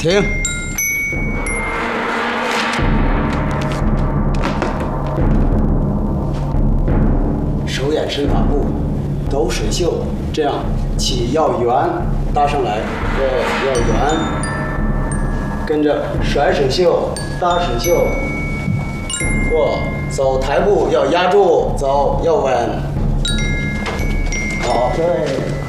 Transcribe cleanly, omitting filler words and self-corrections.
停。手眼身法步，抖水袖，这样起要圆，搭上来，对，要圆。跟着甩水袖，搭水袖，过，走台步要压住，走要稳。好，对。